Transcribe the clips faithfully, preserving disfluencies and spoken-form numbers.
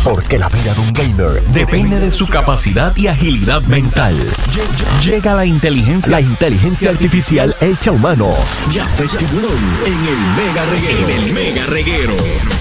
Porque la vida de un gamer depende de su capacidad y agilidad mental. Llega la inteligencia, la inteligencia artificial hecha humano. Jafet Tiburón en el Mega Reguero. En el Mega Reguero.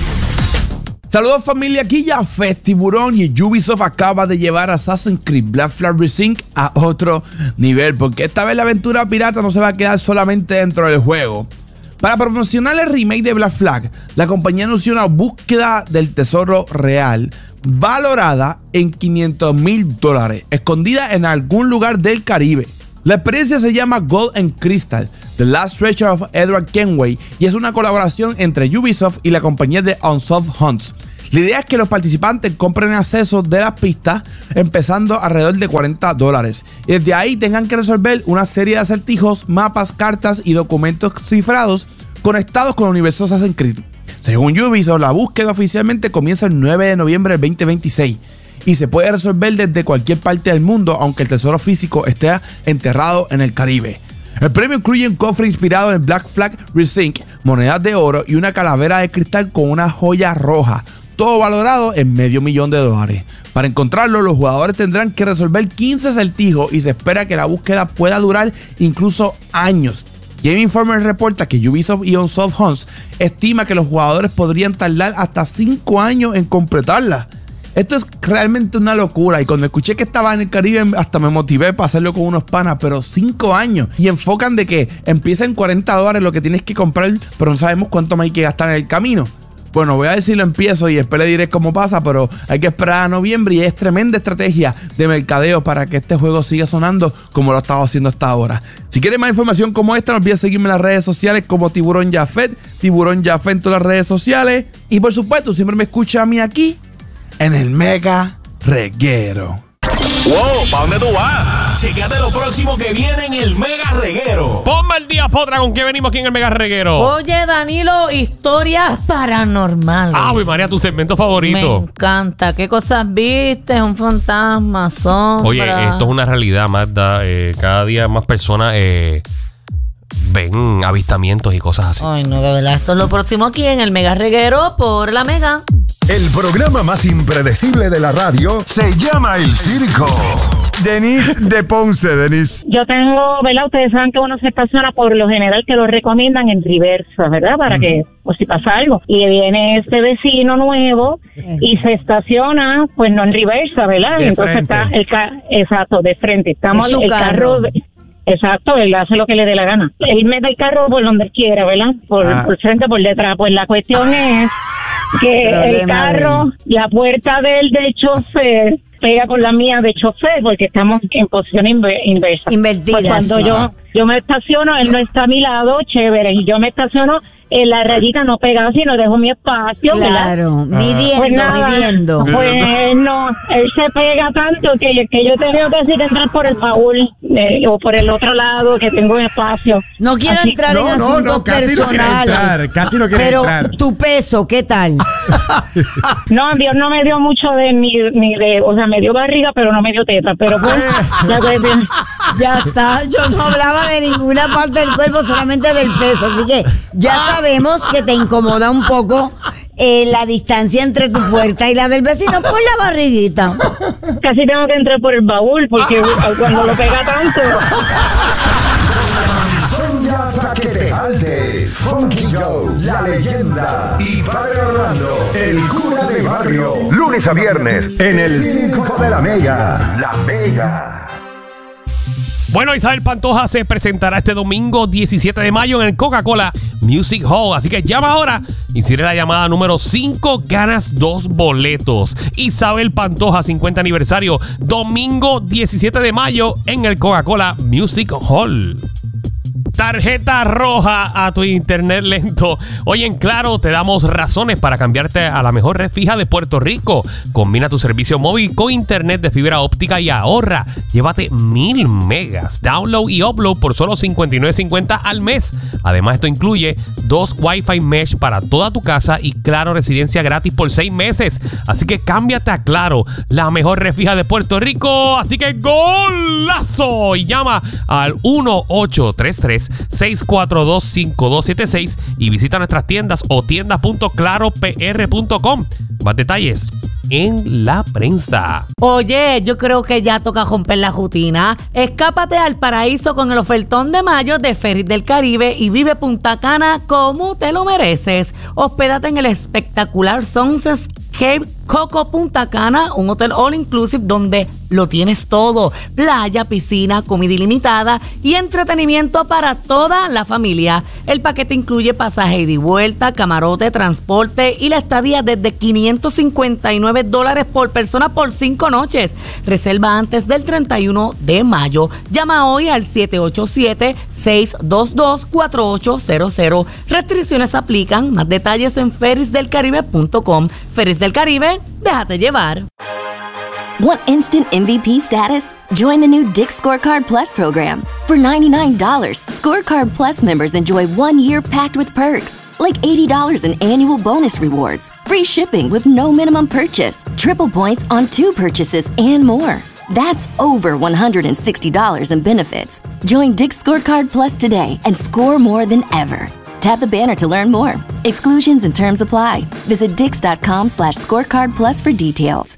Saludos familia, aquí Jafet Tiburón y Ubisoft acaba de llevar a Assassin's Creed Black Flag Resync a otro nivel, porque esta vez la aventura pirata no se va a quedar solamente dentro del juego. Para promocionar el remake de Black Flag, la compañía anunció una búsqueda del tesoro real valorada en quinientos mil dólares, escondida en algún lugar del Caribe. La experiencia se llama Gold and Crystal, The Last Treasure of Edward Kenway, y es una colaboración entre Ubisoft y la compañía de Unsolved Hunts. La idea es que los participantes compren acceso de las pistas empezando alrededor de cuarenta dólares. Y desde ahí tengan que resolver una serie de acertijos, mapas, cartas y documentos cifrados conectados con el universo Assassin's Creed. Según Ubisoft, la búsqueda oficialmente comienza el nueve de noviembre del veinte veintiséis y se puede resolver desde cualquier parte del mundo, aunque el tesoro físico esté enterrado en el Caribe. El premio incluye un cofre inspirado en Black Flag Resync, monedas de oro y una calavera de cristal con una joya roja, todo valorado en medio millón de dólares. Para encontrarlo, los jugadores tendrán que resolver quince acertijos y se espera que la búsqueda pueda durar incluso años. Game Informer reporta que Ubisoft y Unsolved Hunts estima que los jugadores podrían tardar hasta cinco años en completarla. Esto es realmente una locura, y cuando escuché que estaba en el Caribe hasta me motivé para hacerlo con unos panas, pero cinco años, y enfocan de que empieza en cuarenta dólares lo que tienes que comprar, pero no sabemos cuánto más hay que gastar en el camino. Bueno, voy a decir lo empiezo y después le diré cómo pasa, pero hay que esperar a noviembre y es tremenda estrategia de mercadeo para que este juego siga sonando como lo ha estado haciendo hasta ahora. Si quieres más información como esta, no olvides seguirme en las redes sociales como Tiburón Jafet, Tiburón Jafet en todas las redes sociales, y por supuesto siempre me escucha a mí aquí en el Mega Reguero. Wow, ¿para dónde tú vas? Chécate lo próximo que viene en el Mega Reguero. Ponme el día, Potra, ¿con qué venimos aquí en el Mega Reguero? Oye, Danilo, historias paranormales. Ah, uy, María, tu segmento favorito. Me encanta. ¿Qué cosas viste? Un fantasma, sombra. Oye, esto es una realidad, Magda. Eh, cada día más personas eh, ven avistamientos y cosas así. Ay, no, de verdad. Eso es lo próximo aquí en el Mega Reguero por la Mega. El programa más impredecible de la radio se llama El Circo. Denise de Ponce, Denise. Yo tengo, ¿verdad? Ustedes saben que uno se estaciona por lo general que lo recomiendan en reversa, ¿verdad? Para mm. que, pues si pasa algo. Y viene este vecino nuevo y se estaciona, pues no en reversa, ¿verdad? De Entonces frente. está el carro, exacto, de frente. Estamos Es su el carro. carro. Exacto, él hace lo que le dé la gana. Él mete el carro por donde él quiera, ¿verdad? Por, Ah. por frente, por detrás. Pues la cuestión es que el Problema carro, la puerta del de chofer pega con la mía de chofer porque estamos en posición inver- inversa. Invertida, Pues cuando sí. yo yo me estaciono, él no está a mi lado, chévere, y yo me estaciono en la rayita no pegada, sino dejo mi espacio, ¿verdad? Claro, midiendo, Pues nada, midiendo. pues no, él se pega tanto que, que yo tengo que decir entrar por el baúl eh, o por el otro lado que tengo espacio. No quiero Así- entrar en No, no, asuntos no, casi no quiere personales. entrar, casi no quiere pero entrar. tu peso, ¿qué tal? No, Dios no me dio mucho de ni, ni de, o sea, me dio barriga, pero no me dio teta, pero pues, la cuestión- Ya está, yo no hablaba de ninguna parte del cuerpo, solamente del peso. Así que ya sabemos que te incomoda un poco eh, la distancia entre tu puerta y la del vecino por la barriguita. casi tengo que entrar por el baúl porque cuando lo pega tanto. Sonia Taquetejalde, Funky Joe, La Leyenda y Padre Orlando, el cura de barrio. Lunes a viernes en el Circo de la Mega. La Mega. Bueno, Isabel Pantoja se presentará este domingo diecisiete de mayo en el Coca-Cola Music Hall. Así que llama ahora y si eres la llamada número cinco, ganas dos boletos. Isabel Pantoja, cincuenta aniversario, domingo diecisiete de mayo en el Coca-Cola Music Hall. Tarjeta roja a tu internet lento. Hoy en Claro te damos razones para cambiarte a la mejor red fija de Puerto Rico. Combina tu servicio móvil con internet de fibra óptica y ahorra. Llévate mil megas, download y upload por solo cincuenta y nueve cincuenta al mes. Además, esto incluye dos Wi-Fi Mesh para toda tu casa y Claro Residencia gratis por seis meses. Así que cámbiate a Claro, la mejor red fija de Puerto Rico. Así que golazo. Y llama al uno ocho tres tres, seis cuatro dos, cinco dos siete seis y visita nuestras tiendas o tiendas punto claro p r punto com. Más detalles en la prensa. Oye, yo creo que ya toca romper la rutina. Escápate al paraíso con el ofertón de mayo de Ferries del Caribe y vive Punta Cana como te lo mereces. Hospédate en el espectacular Sunset Cape Coco Punta Cana, un hotel all inclusive donde lo tienes todo: playa, piscina, comida ilimitada y entretenimiento para toda la familia. El paquete incluye pasaje ida y vuelta, camarote, transporte y la estadía desde quinientos cincuenta y nueve dólares por persona por cinco noches. Reserva antes del treinta y uno de mayo. Llama hoy al siete ocho siete, seis dos dos, cuatro ocho cero cero. Restricciones aplican. Más detalles en ferries del caribe punto com. Ferries del Caribe, déjate llevar. Want instant M V P status? Join the new Dick's Scorecard Plus program. For ninety-nine dollars, Scorecard Plus members enjoy one year packed with perks, like eighty dollars in annual bonus rewards, free shipping with no minimum purchase, triple points on two purchases, and more. That's over one hundred sixty dollars in benefits. Join Dick's Scorecard Plus today and score more than ever. Tap the banner to learn more. Exclusions and terms apply. Visit dix.com slash scorecard plus for details.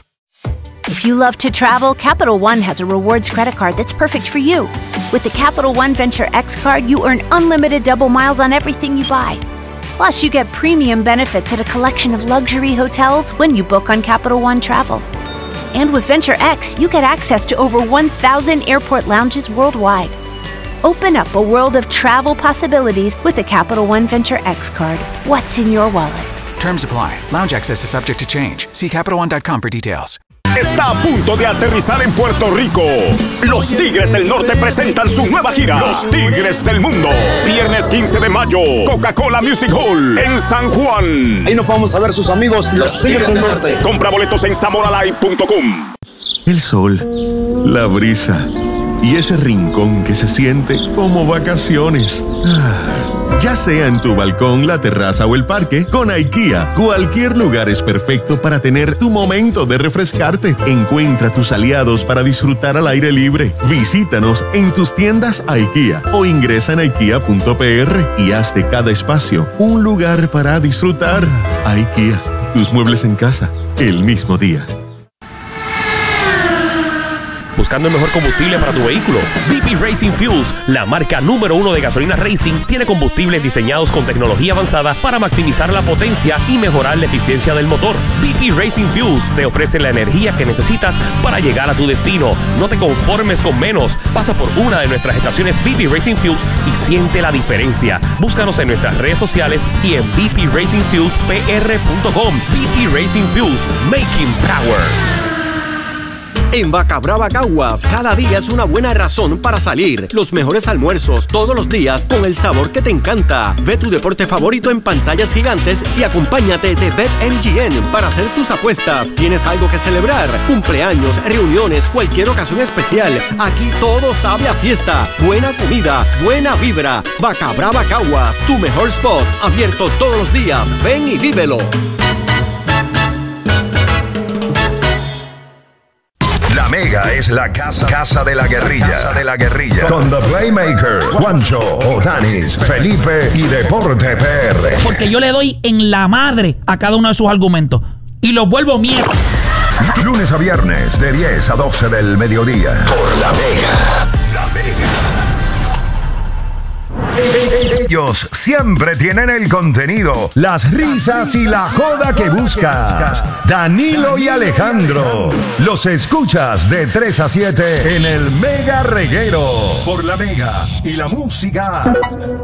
If you love to travel, Capital One has a rewards credit card that's perfect for you. With the Capital One Venture X card, you earn unlimited double miles on everything you buy. Plus, you get premium benefits at a collection of luxury hotels when you book on Capital One Travel. And with Venture X, you get access to over one thousand airport lounges worldwide. Open up a world of travel possibilities with the Capital One Venture X card. What's in your wallet? Terms apply. Lounge access is subject to change. See Capital One dot com for details. Está a punto de aterrizar en Puerto Rico. Los Tigres del Norte presentan su nueva gira. Los Tigres del Mundo. Viernes quince de mayo. Coca-Cola Music Hall en San Juan. Ahí nos vamos a ver sus amigos, los Tigres del Norte. Compra boletos en zamora live punto com. El sol, la brisa y ese rincón que se siente como vacaciones. Ah, ya sea en tu balcón, la terraza o el parque, con IKEA, cualquier lugar es perfecto para tener tu momento de refrescarte. Encuentra tus aliados para disfrutar al aire libre. Visítanos en tus tiendas IKEA o ingresa en ikea punto p r y haz de cada espacio un lugar para disfrutar. IKEA, tus muebles en casa, el mismo día. Buscando el mejor combustible para tu vehículo, B P Racing Fuels, la marca número uno de gasolina racing, tiene combustibles diseñados con tecnología avanzada para maximizar la potencia y mejorar la eficiencia del motor. B P Racing Fuels te ofrece la energía que necesitas para llegar a tu destino. No te conformes con menos. Pasa por una de nuestras estaciones B P Racing Fuels y siente la diferencia. Búscanos en nuestras redes sociales y en b p racing fuels p r punto com. B P Racing Fuels, making power. En Vaca Brava Caguas, cada día es una buena razón para salir. Los mejores almuerzos todos los días con el sabor que te encanta. Ve tu deporte favorito en pantallas gigantes y acompáñate de BetMGM para hacer tus apuestas. ¿Tienes algo que celebrar? Cumpleaños, reuniones, cualquier ocasión especial. Aquí todo sabe a fiesta. Buena comida, buena vibra. Vaca Brava Caguas, tu mejor spot. Abierto todos los días. Ven y vívelo. La Mega es la casa, casa de la guerrilla, casa de la guerrilla. Con The Playmaker, Juancho, Odanis, Felipe y Deporte P R. Porque yo le doy en la madre a cada uno de sus argumentos y los vuelvo mierda. Lunes a viernes de diez a doce del mediodía. Por La Mega. La Mega. Ellos siempre tienen el contenido, las risas y la joda que buscas. Danilo y Alejandro. Los escuchas de tres a siete en el Mega Reguero. Por La Mega y la música.